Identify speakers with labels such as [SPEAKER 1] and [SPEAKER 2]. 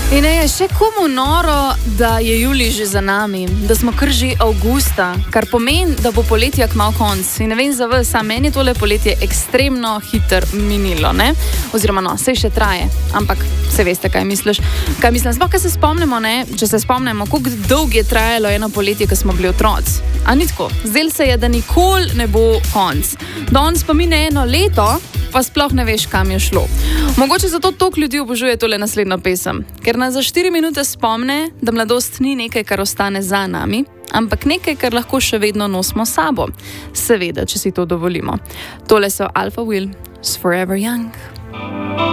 [SPEAKER 1] In je še komu noro, da je julij že za nami, da smo kar že avgusta, kar pomeni, da bo poletje kmalu konc. In ne vem za vas, a meni je tole poletje ekstremno hitro minilo, ne? Oziroma no, saj še traje, ampak se veste, kaj misliš. Kaj mislim, sploh, kaj se spomnimo, ne? Če se spomnimo, koliko dolgo je trajalo eno poletje, ko smo bili otroci. A ni tako? Zdelo se je, da nikoli ne bo konc. Danes pa mine eno leto, pa sploh ne veš, kam je šlo. Mogoče zato toliko ljudi obožuje tole naslednjo pesem, ker nas za 4 minute spomne, da mladost ni nekaj, kar ostane za nami, ampak nekaj, kar lahko še vedno nosimo s sabo. Seveda, če si to dovolimo. Tole so Alpha Will s Forever Young.